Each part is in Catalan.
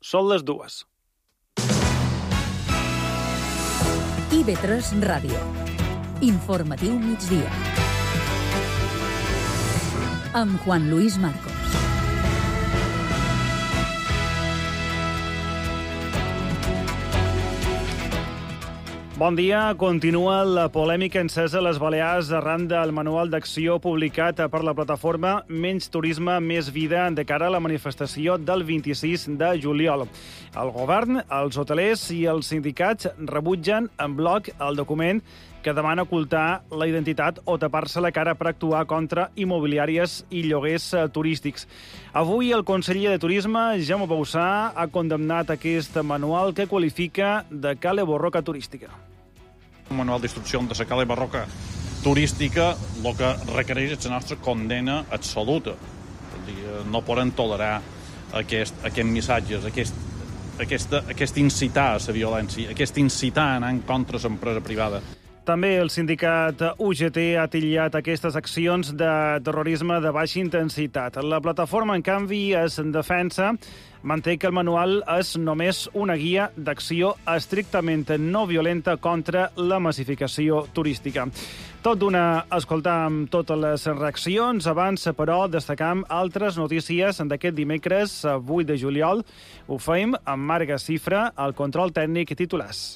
Són les 2. IB3 Ràdio. Informatiu migdia. Amb Juan Luis Marcos. Bon dia. Continua la polèmica encesa a les Balears arran del manual d'acció publicat per la plataforma Menys Turisme, Més Vida de cara a la manifestació del 26 de juliol. El govern, els hotelers i els sindicats rebutgen en bloc el document que demana ocultar la identitat o tapar-se la cara per actuar contra immobiliàries i lloguers turístics. Avui el conseller de Turisme, Jaume Bauzá, ha condemnat aquest manual que qualifica de cale borroca turística. Un manual d'instrucció de la cale barroca turística el que requereix és la nostra condena absoluta. No podem tolerar aquests missatges, aquest incitar a la violència, aquest incitar a anar en contra de l'empresa privada. També el sindicat UGT ha titllat aquestes accions de terrorisme de baixa intensitat. La plataforma, en canvi, es defensa, manté que el manual és només una guia d'acció estrictament no violenta contra la massificació turística. Tot d'una, escoltam totes les reaccions. Abans, però, destacam altres notícies d'aquest dimecres 8 de juliol. Ho fem amb Marga Cifra, el control tècnic i titulars.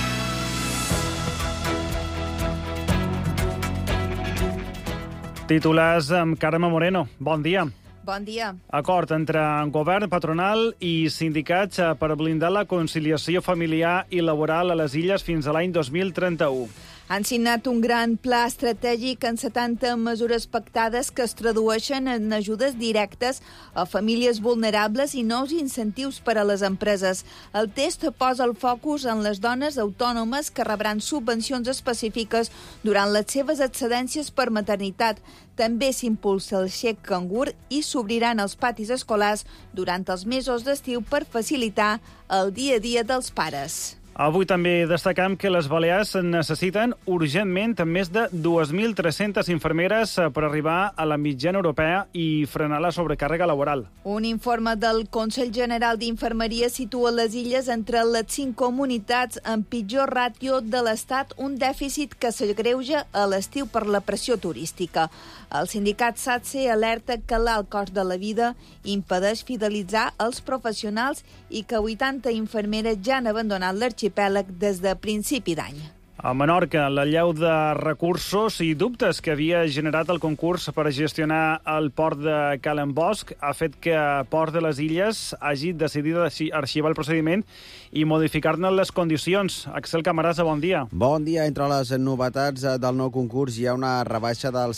Titulars amb Carme Moreno. Bon dia. Bon dia. Acord entre govern, patronal i sindicats per blindar la conciliació familiar i laboral a les Illes fins a l'any 2031. Han signat un gran pla estratègic en 70 mesures pactades que es tradueixen en ajudes directes a famílies vulnerables i nous incentius per a les empreses. El text posa el focus en les dones autònomes que rebran subvencions específiques durant les seves excedències per maternitat. També s'impulsa el xec cangur i s'obriran els patis escolars durant els mesos d'estiu per facilitar el dia a dia dels pares. Avui també destacam que les Balears necessiten urgentment més de 2.300 infermeres per arribar a la mitjana europea i frenar la sobrecàrrega laboral. Un informe del Consell General d'Infermeria situa les Illes entre les 5 comunitats amb pitjor ràtio de l'Estat, un dèficit que s'agreuja a l'estiu per la pressió turística. El sindicat SATSE alerta que l'alt cost de la vida impedeix fidelitzar els professionals i que 80 infermeres ja han abandonat l'arxipèlag des de principi d'any. A Menorca, l'allau de recursos i dubtes que havia generat el concurs per gestionar el port de Calen Bosch ha fet que Port de les Illes hagi decidit arxivar el procediment i modificar-ne les condicions. Axel Camarasa, bon dia. Bon dia. Entre les novetats del nou concurs hi ha una rebaixa del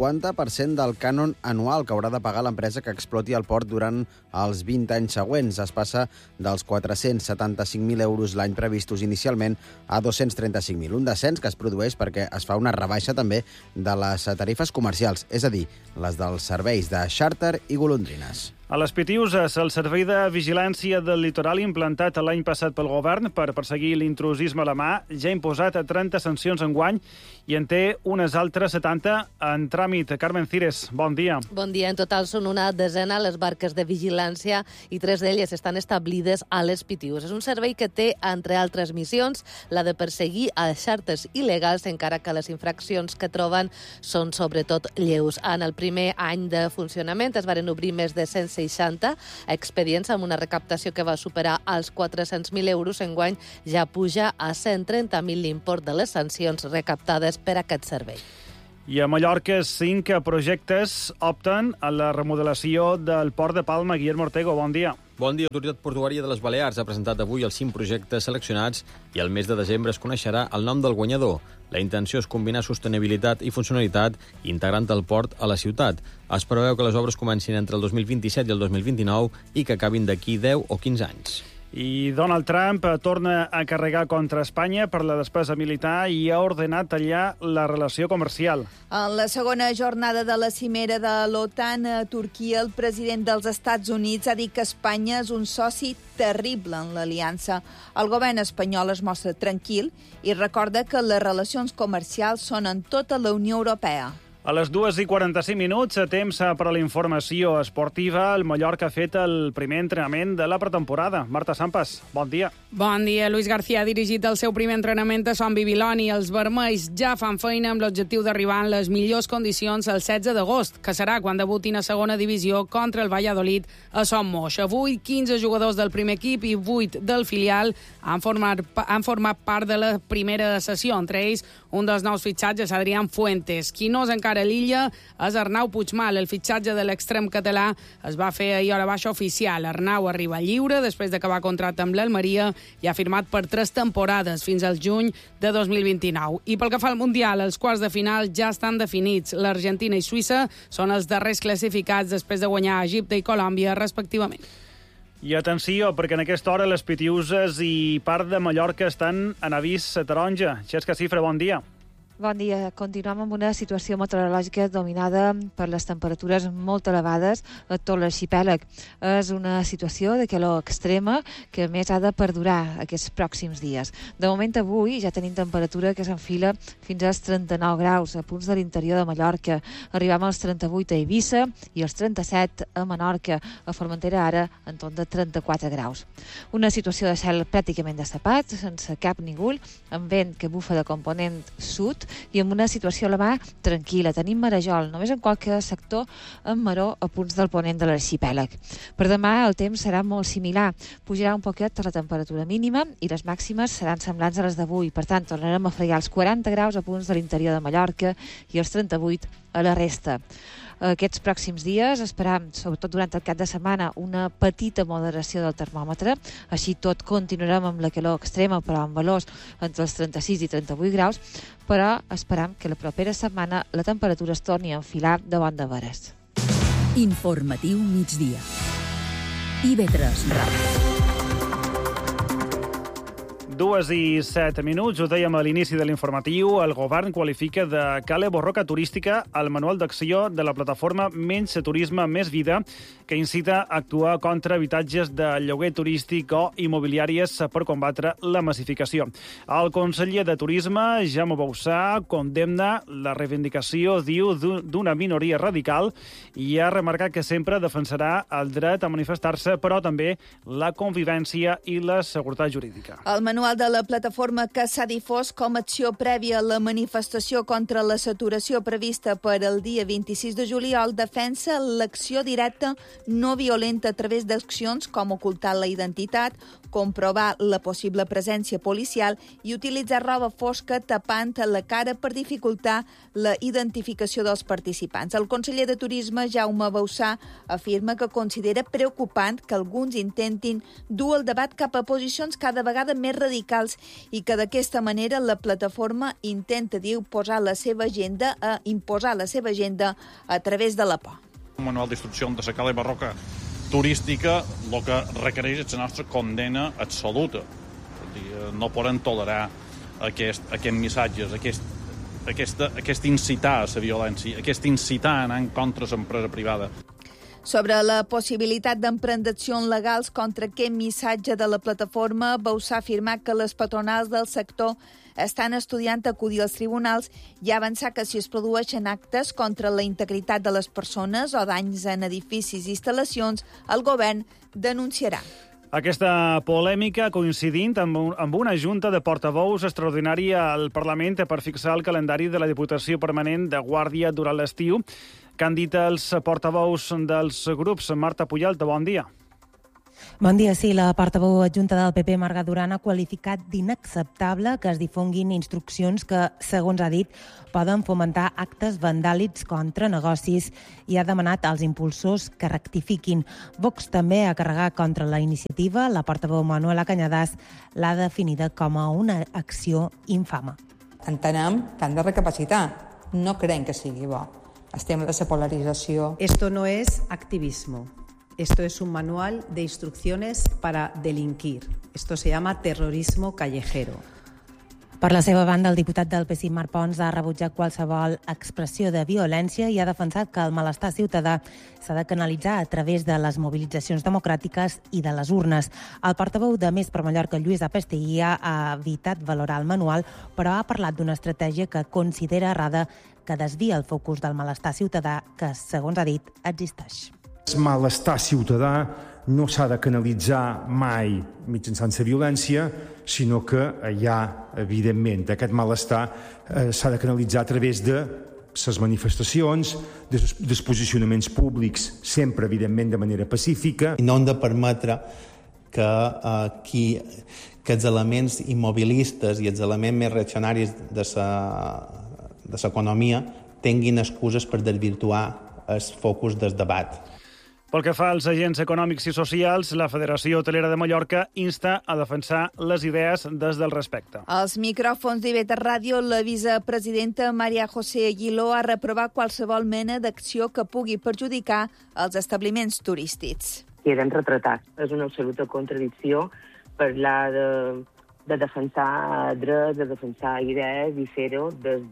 50% del cànon anual que haurà de pagar l'empresa que exploti el port durant els 20 anys següents. Es passa dels 475.000 euros l'any previstos inicialment a 235.000. Un descens que es produeix perquè es fa una rebaixa també de les tarifes comercials, és a dir, les dels serveis de xàrter i golondrines. A les Pitiuses, el servei de vigilància del litoral implantat l'any passat pel govern per perseguir l'intrusisme a la mà ja ha imposat 30 sancions enguany i en té unes altres 70 en tràmit. Carmen Cires, bon dia. Bon dia. En total són una desena les barques de vigilància i 3 d'elles estan establides a les Pitiuses. És un servei que té, entre altres missions, la de perseguir els xàrters il·legals, encara que les infraccions que troben són sobretot lleus. En el primer any de funcionament es varen obrir més de 160 expedients amb una recaptació que va superar els 400.000 euros. Enguany ja puja a 130.000 l'import de les sancions recaptades per aquest servei. I a Mallorca, 5 projectes opten a la remodelació del port de Palma. Guillermo Ortego, bon dia. Bon dia. L'Autoritat Portuària de les Balears ha presentat avui els 5 projectes seleccionats i el mes de desembre es coneixerà el nom del guanyador. La intenció és combinar sostenibilitat i funcionalitat integrant el port a la ciutat. Es preveu que les obres comencin entre el 2027 i el 2029 i que acabin d'aquí 10 o 15 anys. I Donald Trump torna a carregar contra Espanya per la despesa militar i ha ordenat tallar la relació comercial. En la segona jornada de la cimera de l'OTAN a Turquia, el president dels Estats Units ha dit que Espanya és un soci terrible en l'aliança. El govern espanyol es mostra tranquil i recorda que les relacions comercials són en tota la Unió Europea. A les 2:45, temps per a la informació esportiva. El Mallorca ha fet el primer entrenament de la pretemporada. Marta Sampas, bon dia. Bon dia. Luis García ha dirigit el seu primer entrenament a Son Bibiloni. Els vermells ja fan feina amb l'objectiu d'arribar en les millors condicions el 16 d'agost, que serà quan debutin a segona divisió contra el Valladolid a Son Moix. Avui, 15 jugadors del primer equip i 8 del filial han format part de la primera sessió. Entre ells, un dels nous fitxatges, Adrián Fuentes. Qui no és encara a l'illa és Arnau Puigmal. El fitxatge de l'extrem català es va fer ahir a hora baixa oficial. Arnau arriba lliure després d'acabar contracte amb l'Almeria i ha firmat per 3 temporades fins al juny de 2029. I pel que fa al Mundial, els quarts de final ja estan definits. L'Argentina i Suïssa són els darrers classificats després de guanyar Egipte i Colòmbia, respectivament. I atenció, perquè en aquesta hora les Pitiuses i part de Mallorca estan en avís taronja. Xesca Cifra, bon dia. Bon dia. Continuem amb una situació meteorològica dominada per les temperatures molt elevades a tot l'arxipèlag. És una situació de calor extrema que més ha de perdurar aquests pròxims dies. De moment avui ja tenim temperatura que s'enfila fins als 39 graus a punts de l'interior de Mallorca. Arribem als 38 a Eivissa i als 37 a Menorca. A Formentera ara en torn de 34 graus. Una situació de cel pràcticament destapat, sense cap ningú, amb vent que bufa de component sud i amb una situació a la mà tranquil·la. Tenim marejol, només en qualque sector amb maror a punts del ponent de l'arxipèlag. Per demà el temps serà molt similar. Pujarà un poquet la temperatura mínima i les màximes seran semblants a les d'avui. Per tant, tornarem a fregar els 40 graus a punts de l'interior de Mallorca i els 38 a la resta. Aquests pròxims dies esperam, sobretot durant el cap de setmana, una petita moderació del termòmetre. Així tot continuarem amb la calor extrema, però amb valors entre els 36 i 38 graus, però esperam que la propera setmana la temperatura es torni a enfilar de bon de veres. Informatiu migdia. IB3 Ràdio. 2:07. Ho dèiem a l'inici de l'informatiu. El govern qualifica de cale borroca turística el manual d'acció de la plataforma Menys Turisme, Més Vida, que incita a actuar contra habitatges de lloguer turístic o immobiliàries per combatre la massificació. El conseller de Turisme, Jaume Bausà, condemna la reivindicació, diu, d'una minoria radical i ha remarcat que sempre defensarà el dret a manifestar-se, però també la convivència i la seguretat jurídica. El manual de la plataforma que s'ha difós com a acció prèvia a la manifestació contra la saturació prevista per el dia 26 de juliol defensa l'acció directa no violenta a través d'accions com ocultar la identitat, comprovar la possible presència policial i utilitzar roba fosca tapant la cara per dificultar la identificació dels participants. El conseller de Turisme, Jaume Bausà, afirma que considera preocupant que alguns intentin dur el debat cap a posicions cada vegada més radicals i que d'aquesta manera la plataforma intenta, diu, imposar la seva agenda a través de la por. Un manual d'instrucció de la cala barroca turística el que requereix és la nostra condena absoluta. No podem tolerar aquests missatges, aquest incitar a la violència, aquest incitar a anar en contra de l'empresa privada. Sobre la possibilitat d'emprendre accions legals contra aquest missatge de la plataforma, Bausà ha afirmat que les patronals del sector estan estudiant acudir als tribunals i avançar que si es produeixen actes contra la integritat de les persones o danys en edificis i instal·lacions, el govern denunciarà. Aquesta polèmica coincidint amb una junta de portaveus extraordinària al Parlament per fixar el calendari de la Diputació Permanent de Guàrdia durant l'estiu, que han dit els portaveus dels grups. Marta Puyalta, bon dia. Bon dia. Sí, la portaveu adjunta del PP, Marga Duran, ha qualificat d'inacceptable que es difonguin instruccions que, segons ha dit, poden fomentar actes vandàlics contra negocis i ha demanat als impulsors que rectifiquin. Vox també ha carregat contra la iniciativa. La portaveu Manuela Cañadas l'ha definida com a una acció infama. Entenem que han de recapacitar. No creiem que sigui bo. Estem de la polarització. Esto no es activismo. Esto es un manual de instrucciones para delinquir. Esto se llama terrorismo callejero. Per la seva banda, el diputat del PSI, Marc Pons, ha rebutjat qualsevol expressió de violència i ha defensat que el malestar ciutadà s'ha de canalitzar a través de les mobilitzacions democràtiques i de les urnes. El portaveu de Més per Mallorca, Lluís Apesteguia, ha evitat valorar el manual, però ha parlat d'una estratègia que considera errada que desvia el focus del malestar ciutadà que, segons ha dit, existeix. El malestar ciutadà no s'ha de canalitzar mai mitjançant la violència, sinó que hi ha, evidentment, aquest malestar s'ha de canalitzar a través de les manifestacions, dels posicionaments públics, sempre, evidentment, de manera pacífica. I no hem de permetre que els elements immobilistes i els elements més reaccionaris de l'economia tinguin excuses per desvirtuar el focus del debat. Pel que fa als agents econòmics i socials, la Federació Hotelera de Mallorca insta a defensar les idees des del respecte. Als micròfons d'IV3 Ràdio, la vicepresidenta Maria José Aguiló ha reprovat qualsevol mena d'acció que pugui perjudicar els establiments turístics. Queden retratats. És una absoluta contradicció parlar de defensar drets, de defensar idees i fer-ho des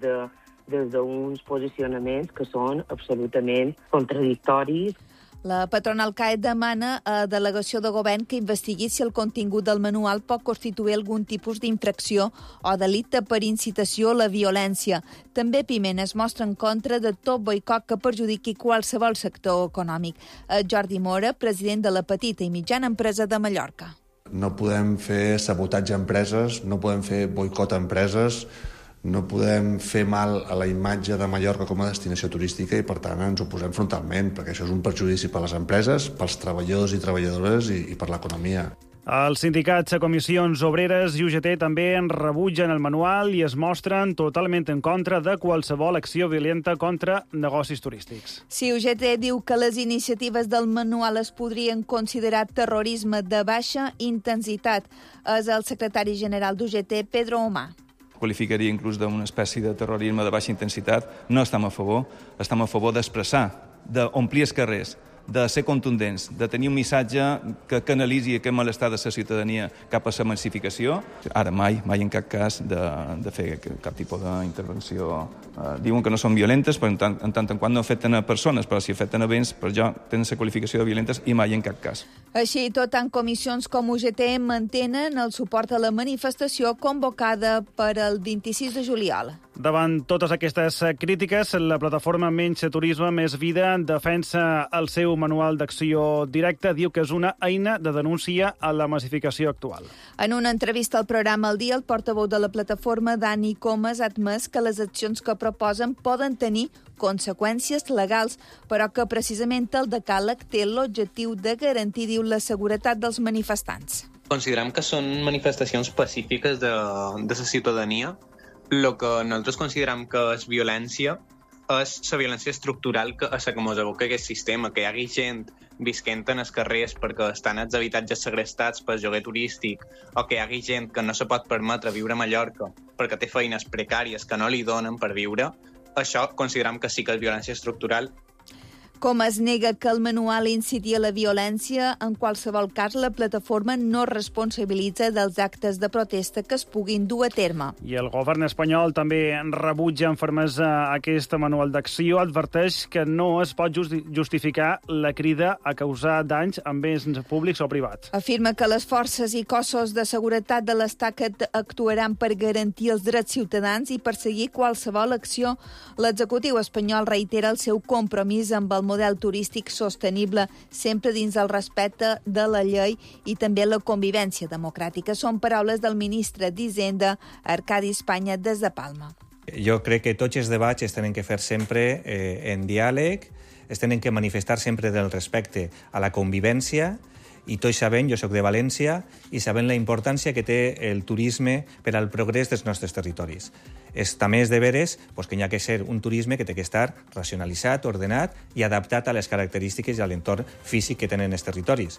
d'uns posicionaments que són absolutament contradictoris. La patronal CAE demana a delegació de govern que investigui si el contingut del manual pot constituir algun tipus d'infracció o delicte per incitació a la violència. També Piment es mostra en contra de tot boicot que perjudiqui qualsevol sector econòmic. Jordi Mora, president de la petita i mitjana empresa de Mallorca. No podem fer sabotatge a empreses, no podem fer boicot a empreses, no podem fer mal a la imatge de Mallorca com a destinació turística i, per tant, ens oposem frontalment, perquè això és un perjudici per a les empreses, pels treballadors i treballadores i per l'economia. Els sindicats, comissions obreres i UGT també en rebutgen el manual i es mostren totalment en contra de qualsevol acció violenta contra negocis turístics. Si UGT diu que les iniciatives del manual es podrien considerar terrorisme de baixa intensitat, és el secretari general d'UGT, Pedro Omar. Qualificaria inclús d'una espècie de terrorisme de baixa intensitat. No estem a favor d'expressar, d'omplir els carrers, de ser contundents, de tenir un missatge que canalitzi aquest malestar de la ciutadania cap a la massificació. Ara mai en cap cas de fer cap tipus d'intervenció. Diuen que no són violentes, però en tant en quant no afecten a persones, però si afecten a béns, per jo tenen la qualificació de violentes i mai en cap cas. Així i tot, tant comissions com UGT mantenen el suport a la manifestació convocada per al 26 de juliol. Davant totes aquestes crítiques, la plataforma Menys Turisme, Més Vida defensa el seu manual d'acció directa. Diu que és una eina de denúncia a la massificació actual. En una entrevista al programa El Dia, el portaveu de la plataforma, Dani Comas, ha admès que les accions que proposen poden tenir conseqüències legals, però que precisament el decàleg té l'objectiu de garantir, diu, la seguretat dels manifestants. Considerem que són manifestacions pacífiques de la ciutadania. El que nosaltres considerem que és violència és la violència estructural a la que ens aboca aquest sistema, que hi hagi gent visquent en els carrers perquè estan els habitatges segrestats per lloguer turístic, o que hi hagi gent que no se pot permetre viure a Mallorca perquè té feines precàries que no li donen per viure. Això considerem que sí que és violència estructural. Com es nega que el manual inciti a la violència, en qualsevol cas la plataforma no responsabilitza dels actes de protesta que es puguin dur a terme. I el govern espanyol també rebutja amb fermesa aquest manual d'acció, adverteix que no es pot justificar la crida a causar danys en béns públics o privats. Afirma que les forces i cossos de seguretat de l'Estat actuaran per garantir els drets ciutadans i perseguir qualsevol acció. L'executiu espanyol reitera el seu compromís amb el model turístic sostenible, sempre dins el respecte de la llei i també la convivència democràtica. Són paraules del ministre d'Hisenda, Arcadi Espanya, des de Palma. Jo crec que tots els debats es tenen que fer sempre en diàleg, es tenen que manifestar sempre del respecte a la convivència, i tots sabem, jo soc de València, i sabem la importància que té el turisme per al progrés dels nostres territoris. També és de veres que hi ha que ser un turisme que té que estar racionalitzat, ordenat i adaptat a les característiques i a l'entorn físic que tenen els territoris.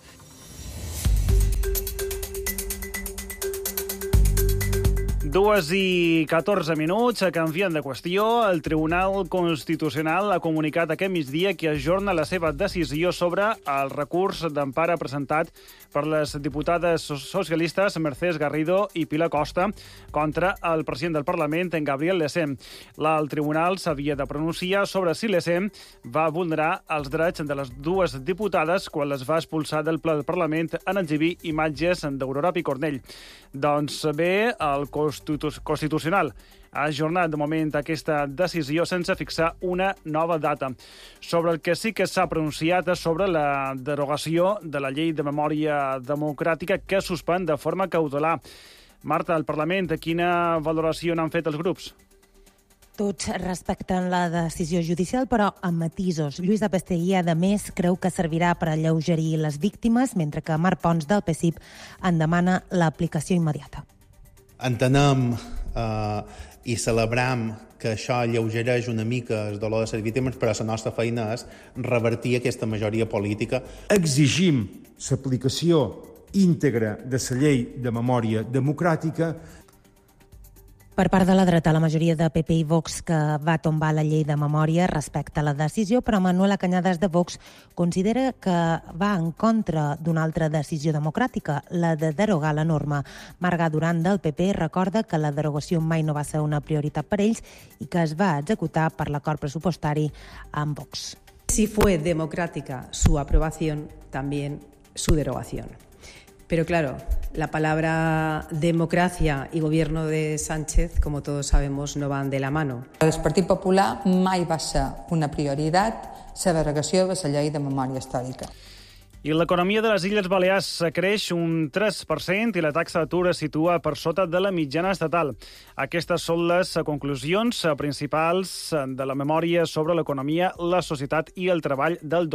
2:14, canviant de qüestió. El Tribunal Constitucional ha comunicat aquest migdia que ajorna la seva decisió sobre el recurs d'empara presentat per les diputades socialistes Mercès Garrido i Pilar Costa contra el president del Parlament, Gabriel Lessem. El tribunal s'havia de pronunciar sobre si Lessem va vulnerar els drets de les dues diputades quan les va expulsar del ple del Parlament en exhibir imatges d'Aurora Picornell. Doncs bé, el Constitucional ha ajornat de moment aquesta decisió sense fixar una nova data. Sobre el que sí que s'ha pronunciat és sobre la derogació de la llei de memòria democràtica que suspèn de forma cautelar. Marta, al Parlament, quina valoració n'han fet els grups? Tots respecten la decisió judicial, però amb matisos. Lluís de Pasteguía, a més, creu que servirà per alleugerir les víctimes, mentre que Marc Pons, del PSIP, en demana l'aplicació immediata. Entenem i celebrem que això alleugereix una mica el dolor de les víctimes, però la nostra feina és revertir aquesta majoria política. Exigim l'aplicació íntegra de la llei de memòria democràtica. Per part de la dreta, la majoria de PP i Vox que va tombar la llei de memòria respecta la decisió, però Manuela Cañadas de Vox considera que va en contra d'una altra decisió democràtica, la de derogar la norma. Marga Duran, del PP, recorda que la derogació mai no va ser una prioritat per ells i que es va executar per l'acord pressupostari amb Vox. Si fue democrática su aprobación, también su derogación. Pero claro, la palabra democracia y gobierno de Sánchez, como todos sabemos, no van de la mano. El Partit Popular mai va ser una prioritat la derogació de la llei de memòria històrica. I l'economia de les Illes Balears creix un 3% i la taxa d'atur es situa per sota de la mitjana estatal. Aquestes són les conclusions principals de la memòria sobre l'economia, la societat i el treball del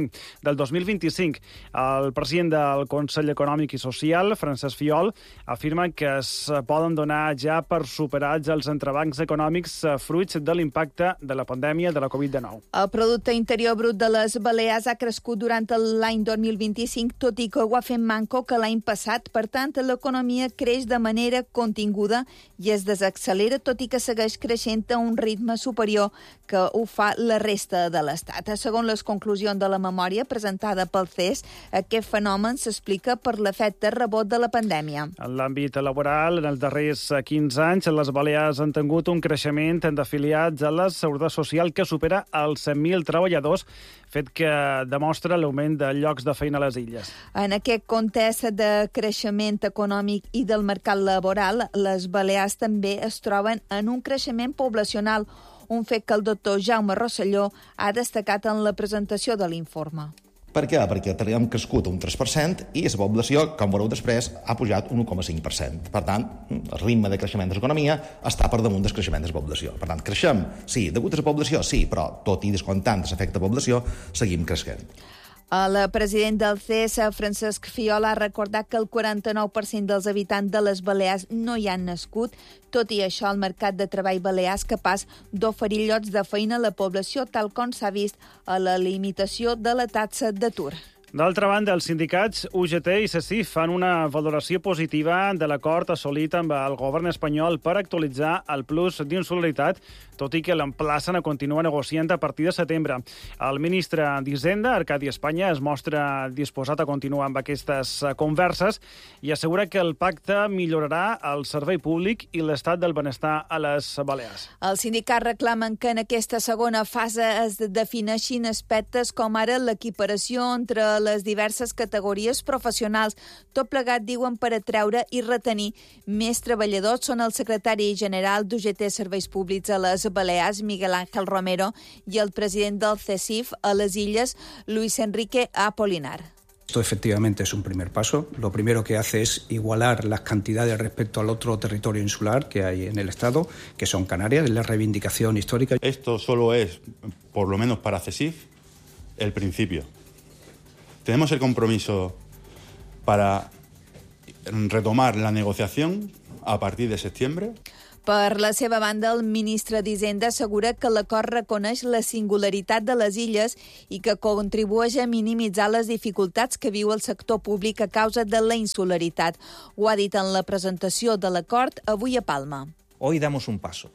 2025. El president del Consell Econòmic i Social, Francesc Fiol, afirma que es poden donar ja per superats els entrebancs econòmics fruits de l'impacte de la pandèmia de la Covid-19. El producte interior brut de les Balears ha crescut durant l'any 2025, tot i que ho ha fet manco que l'any passat. Per tant, l'economia creix de manera continguda i es desaccelera, tot i que segueix creixent a un ritme superior que ho fa la resta de l'Estat. Segons les conclusions de la memòria presentada pel CES, aquest fenomen s'explica per l'efecte rebot de la pandèmia. En l'àmbit laboral, en els darrers 15 anys, les Balears han tingut un creixement d'afiliats a la Seguretat Social que supera els 100.000 treballadors, fet que demostra l'augment de llocs de feina a les illes. En aquest context de creixement econòmic i del mercat laboral, les Balears també es troben en un creixement poblacional, un fet que el doctor Jaume Rosselló ha destacat en la presentació de l'informe. Per què? Perquè hem crescut un 3% i la població, com veureu després, ha pujat un 1,5%. Per tant, el ritme de creixement de l'economia està per damunt del creixement de la població. Per tant, creixem, sí, degut a la població, sí, però tot i descomptant l'efecte població, seguim creixent. El president del CES, Francesc Fiol, ha recordat que el 49% dels habitants de les Balears no hi han nascut. Tot i això, el mercat de treball balear és capaç d'oferir llocs de feina a la població, tal com s'ha vist a la limitació de la taxa d'atur. D'altra banda, els sindicats UGT i CECIF fan una valoració positiva de l'acord assolit amb el govern espanyol per actualitzar el plus d'insolidaritat, tot i que l'emplacen a continuar negociant a partir de setembre. El ministre d'Hisenda, Arcadi Espanya, es mostra disposat a continuar amb aquestes converses i assegura que el pacte millorarà el servei públic i l'estat del benestar a les Balears. Els sindicats reclamen que en aquesta segona fase es defineixin aspectes com ara l'equiparació entre les diverses categories professionals. Tot plegat, diuen, per atreure i retenir més treballadors. Són el secretari general d'UGT Serveis Públics a les Balears, Miguel Ángel Romero, i el president del CECIF a les Illes, Luis Enrique Apolinar. Esto efectivamente es un primer paso. Lo primero que hace es igualar las cantidades respecto al otro territorio insular que hay en el Estado, que son Canarias, es la reivindicación histórica. Esto solo es, por lo menos para CECIF, el principio. Tenemos el compromiso para retomar la negociación a partir de septiembre. Per la seva banda, el ministre d'Hisenda assegura que l'acord reconeix la singularitat de les illes i que contribueix a minimitzar les dificultats que viu el sector públic a causa de la insularitat. Ho ha dit en la presentació de l'acord avui a Palma. Hoy damos un paso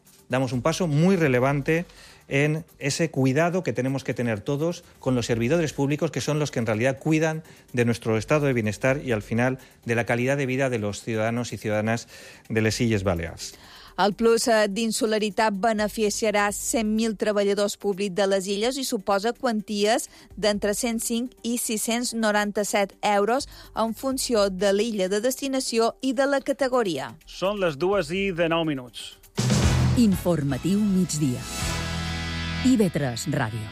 muy relevante en ese cuidado que tenemos que tener todos con los servidores públicos, que son los que en realidad cuidan de nuestro estado de bienestar y, al final, de la calidad de vida de los ciudadanos y ciudadanas de les Illes Balears. El plus d'insularitat beneficiarà 100.000 treballadors públics de les illes i suposa quanties d'entre 105 i 697 euros en funció de l'illa de destinació i de la categoria. Són les 2:09. Informatiu migdia. IB3 Ràdio.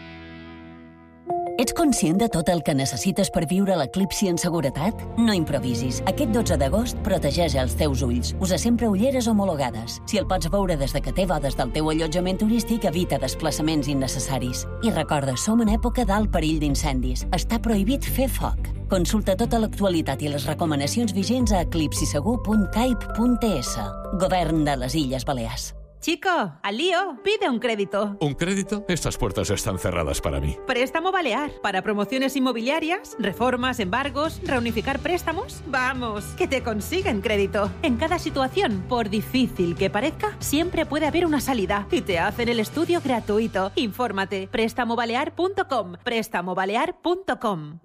Ets conscient de tot el que necessites per viure l'eclipsi en seguretat? No improvisis. Aquest 12 d'agost protegeix els teus ulls. Usa sempre ulleres homologades. Si el pots veure des de que té bodes del teu allotjament turístic, evita desplaçaments innecessaris. I recorda, som en època d'alt perill d'incendis. Està prohibit fer foc. Consulta tota l'actualitat i les recomanacions vigents a eclipsisegur.caip.es. Govern de les Illes Balears. Chico, al lío, pide un crédito. ¿Un crédito? Estas puertas están cerradas para mí. Préstamo Balear. Para promociones inmobiliarias, reformas, embargos, reunificar préstamos. Vamos, que te consiguen crédito. En cada situación, por difícil que parezca, siempre puede haber una salida. Y te hacen el estudio gratuito. Infórmate. Prestamobalear.com. Prestamobalear.com.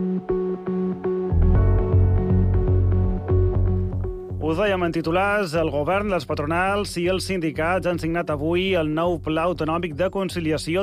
Ho dèiem en titulars, el govern, les patronals i els sindicats han signat avui el nou Pla Autonòmic de Conciliació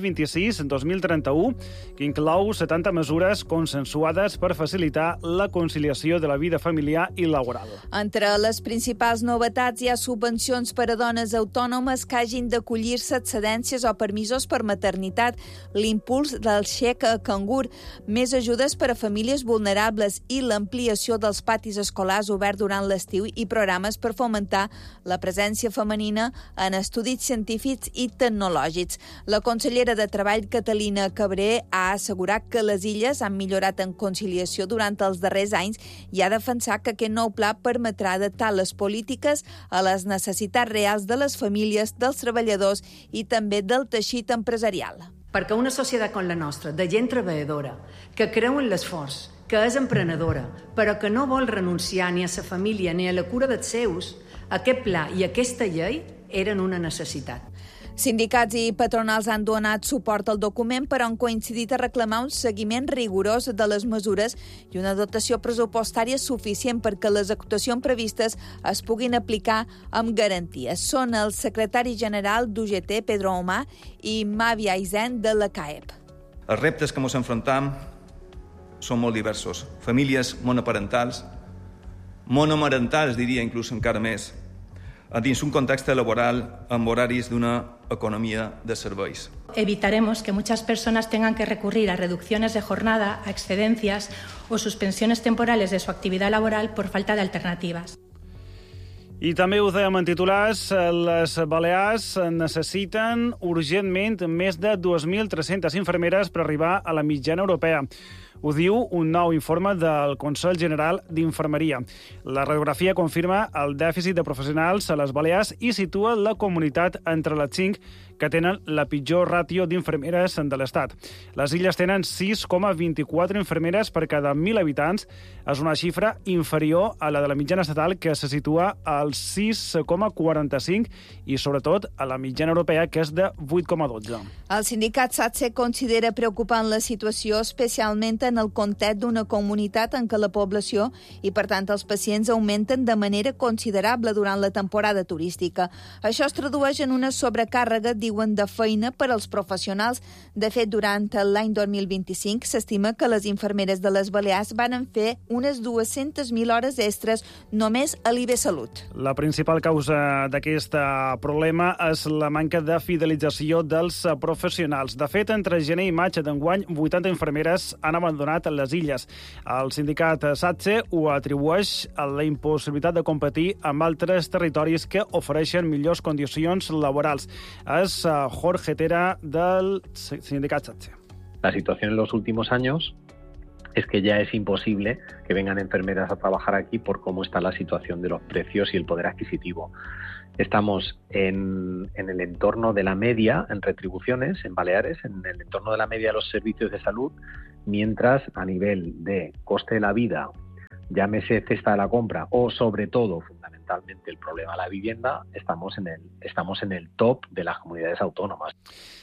2026-2031, que inclou 70 mesures consensuades per facilitar la conciliació de la vida familiar i laboral. Entre les principals novetats hi ha subvencions per a dones autònomes que hagin d'acollir-se excedències o permisos per maternitat, l'impuls del xec a cangur, més ajudes per a famílies vulnerables i l'ampliació dels patis escolars oberts durant l'estiu i programes per fomentar la presència femenina en estudis científics i tecnològics. La consellera de Treball, Catalina Cabré, ha assegurat que les illes han millorat en conciliació durant els darrers anys i ha defensat que aquest nou pla permetrà adaptar les polítiques a les necessitats reals de les famílies, dels treballadors i també del teixit empresarial. Perquè una societat com la nostra, de gent treballadora, que creu en l'esforç, que és emprenedora, però que no vol renunciar ni a sa família ni a la cura dels seus, aquest pla i aquesta llei eren una necessitat. Sindicats i patronals han donat suport al document, però han coincidit a reclamar un seguiment rigorós de les mesures i una dotació pressupostària suficient perquè les actuacions previstes es puguin aplicar amb garanties. Són el secretari general d'UGT, Pedro Omar, i Mavi Aizén, de la CAEP. Els reptes que ens enfrontem són molt diversos. Famílies monoparentals, monomarentals, diria inclús encara més, dins un context laboral amb horaris d'una economia de serveis. Evitaremos que muchas personas tengan que recurrir a reducciones de jornada, a excedencias o suspensiones temporales de su actividad laboral por falta de alternativas. I també ho dèiem en titulars, les Balears necessiten urgentment més de 2.300 infermeres per arribar a la mitjana europea. Ho diu un nou informe del Consell General d'Infermeria. La radiografia confirma el dèficit de professionals a les Balears i situa la comunitat entre les 5 que tenen la pitjor ràtio d'infermeres de l'Estat. Les illes tenen 6,24 infermeres per cada 1.000 habitants. És una xifra inferior a la de la mitjana estatal, que se situa al 6,45 i, sobretot, a la mitjana europea, que és de 8,12. El sindicat SATSE considera preocupant la situació, especialment en el context d'una comunitat en què la població i, per tant, els pacients augmenten de manera considerable durant la temporada turística. Això es tradueix en una sobrecàrrega, diuen, de feina per als professionals. De fet, durant l'any 2025 s'estima que les infermeres de les Balears van fer unes 200.000 hores extres només a l'IB Salut. La principal causa d'aquest problema és la manca de fidelització dels professionals. De fet, entre gener i maig d'enguany, 80 infermeres han abandonat les illes. El sindicat SATSE ho atribueix a la impossibilitat de competir amb altres territoris que ofereixen millors condicions laborals. És Jorge Tera, del sindicat SATSE. La situación en los últimos años es que ya es imposible que vengan enfermeras a trabajar aquí por cómo está la situación de los precios y el poder adquisitivo. Estamos en el entorno de la media en retribuciones, en Baleares, en el entorno de la media de los servicios de salud, mientras a nivel de coste de la vida, llámese cesta de la compra o, sobre todo, fundamentalmente el problema de la vivienda, estamos en el top de las comunidades autónomas.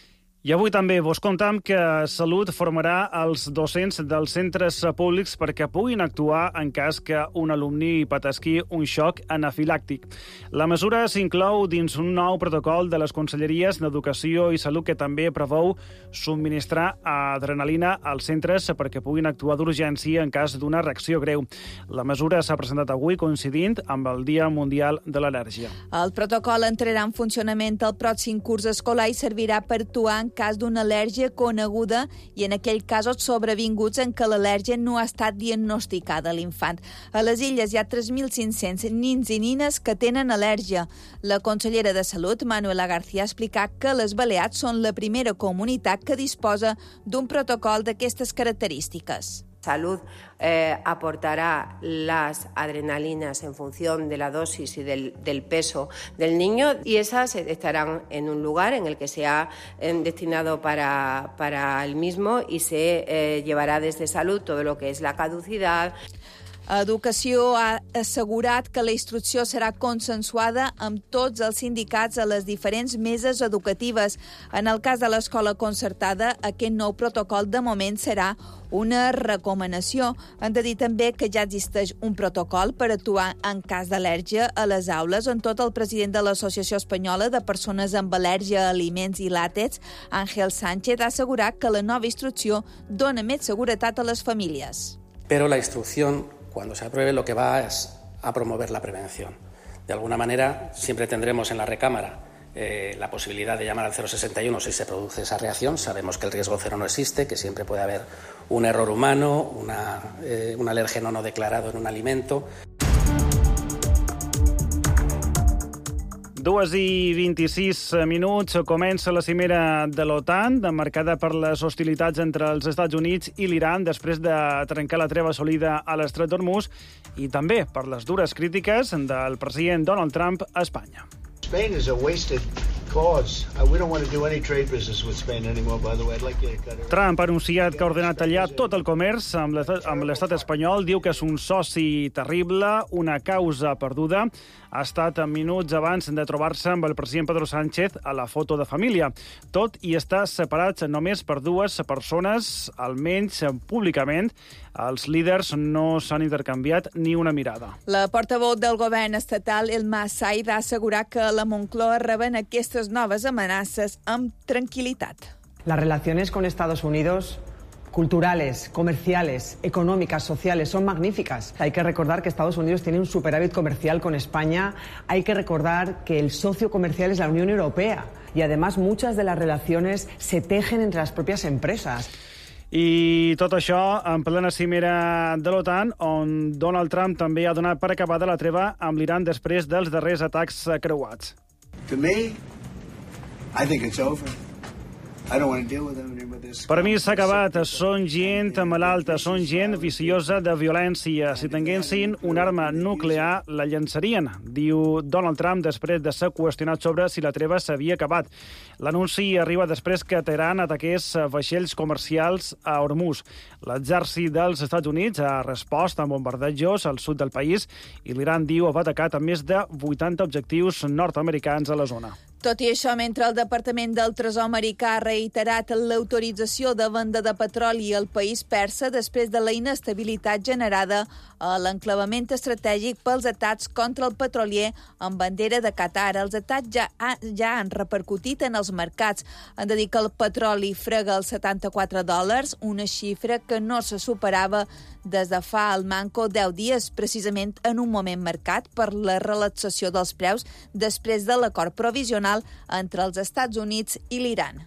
I avui també vos contam que Salut formarà els docents dels centres públics perquè puguin actuar en cas que un alumni patesqui un xoc anafilàctic. La mesura s'inclou dins un nou protocol de les Conselleries d'Educació i Salut que també preveu subministrar adrenalina als centres perquè puguin actuar d'urgència en cas d'una reacció greu. La mesura s'ha presentat avui coincidint amb el Dia Mundial de l'Al·lèrgia. El protocol entrarà en funcionament el pròxim curs escolar i servirà per actuar en cas d'una al·lèrgia coneguda i en aquells casos sobrevinguts en què l'al·lèrgia no ha estat diagnosticada a l'infant. A les Illes hi ha 3.500 nins i nines que tenen al·lèrgia. La consellera de Salut, Manuela García, ha explicat que les Balears són la primera comunitat que disposa d'un protocol d'aquestes característiques. Salud aportará las adrenalinas en función de la dosis y del peso del niño y esas estarán en un lugar en el que se ha destinado para el mismo y se llevará desde Salud todo lo que es la caducidad. Educació ha assegurat que la instrucció serà consensuada amb tots els sindicats a les diferents meses educatives. En el cas de l'escola concertada, aquest nou protocol de moment serà una recomanació. Han de dir també que ja existeix un protocol per actuar en cas d'al·lèrgia a les aules, on tot el president de l'Associació Espanyola de Persones amb Al·lèrgia a Aliments i Làctics, Ángel Sánchez, ha assegurat que la nova instrucció dona més seguretat a les famílies. Pero la instrucción, cuando se apruebe, lo que va es a promover la prevención. De alguna manera, siempre tendremos en la recámara la posibilidad de llamar al 061 si se produce esa reacción. Sabemos que el riesgo cero no existe, que siempre puede haber un error humano, un alérgeno no declarado en un alimento. 2:26 comença la cimera de l'OTAN, marcada per les hostilitats entre els Estats Units i l'Iran després de trencar la treva assolida a l'Estret d'Hormuz i també per les dures crítiques del president Donald Trump a Espanya. Spain is a wasted cause. We don't want to do any trade business with Spain anymore, by the way. I'd like you to cut it. Trump ha anunciat que ha ordenat tallar tot el comerç amb l'estat espanyol. Diu que és un soci terrible, una causa perduda. Ha estat minuts abans de trobar-se amb el president Pedro Sánchez a la foto de família. Tot i estar separats només per dues persones, almenys públicament. Els líders no s'han intercanviat ni una mirada. La portaveu del govern estatal, Elma Said, ha assegurat que la Moncloa reben aquestes noves amenaces amb tranquil·litat. Las relaciones con Estados Unidos, culturales, comerciales, económicas, sociales, son magníficas. Hay que recordar que Estados Unidos tiene un superávit comercial con España. Hay que recordar que el socio comercial es la Unión Europea. Y además muchas de las relaciones se tejen entre las propias empresas. I tot això en plena cimera de l'OTAN, on Donald Trump també ha donat per acabada la treva amb l'Iran després dels darrers atacs creuats. To me, I think it's over. I don't want to deal with them anymore. Per mi s'ha acabat. Són gent malalta, són gent viciosa de violència. Si tinguessin una arma nuclear, la llançarien, diu Donald Trump després de ser qüestionat sobre si la treva s'havia acabat. L'anunci arriba després que Teheran ataqués vaixells comercials a Hormuz. L'exèrcit dels Estats Units ha respost amb bombardejos al sud del país i l'Iran diu va atacat amb més de 80 objectius nord-americans a la zona. Tot i això, mentre el Departament del Tresor americà ha reiterat l'autorització de venda de petroli al país persa després de la inestabilitat generada a l'enclavament estratègic pels atacs contra el petrolier amb bandera de Qatar. Els atacs ja han repercutit en els mercats. Han de dir que el petroli frega els $74, una xifra que no se superava des de fa al manco 10 dies, precisament en un moment marcat per la relaxació dels preus després de l'acord provisional entre els Estats Units i l'Iran.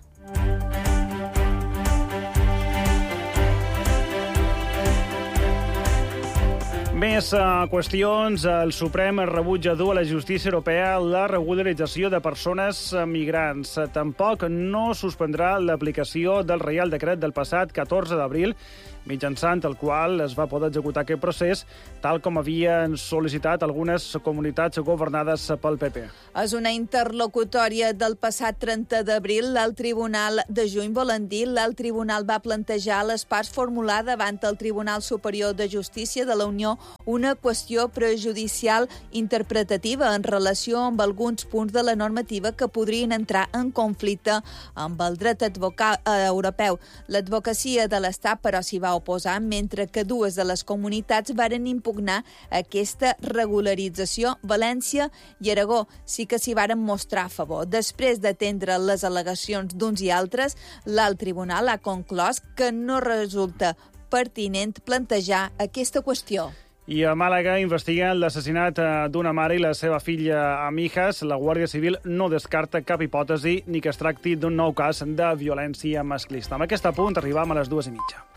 Més qüestions. El Suprem rebutja dur a la justícia europea la regularització de persones migrants. Tampoc no suspendrà l'aplicació del Reial Decret del passat 14 d'abril mitjançant el qual es va poder executar aquest procés, tal com havien sol·licitat algunes comunitats governades pel PP. És una interlocutòria del passat 30 d'abril. L'alt tribunal de juny, volen dir, l'alt tribunal va plantejar a les parts formular davant el Tribunal Superior de Justícia de la Unió una qüestió prejudicial interpretativa en relació amb alguns punts de la normativa que podrien entrar en conflicte amb el dret europeu. L'advocacia de l'Estat, però, s'hi va oposar, mentre que dues de les comunitats varen impugnar aquesta regularització. València i Aragó sí que s'hi varen mostrar a favor. Després d'atendre les al·legacions d'uns i altres, l'alt tribunal ha conclòs que no resulta pertinent plantejar aquesta qüestió. I a Màlaga investiguen l'assassinat d'una mare i la seva filla a Mijas. La Guàrdia Civil no descarta cap hipòtesi ni que es tracti d'un nou cas de violència masclista. Amb aquest apunt arribam a les 2:30.